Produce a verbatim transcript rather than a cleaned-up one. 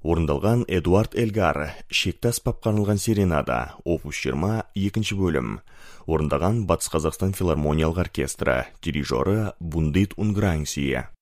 Орындалған Эдуард Элгар, шекті аспапқа арналған серенада, опус жиырма екінші бөлім. Орындаған Батыс Қазақстан филармониялық оркестрі, дирижері Бундит Унгрансия.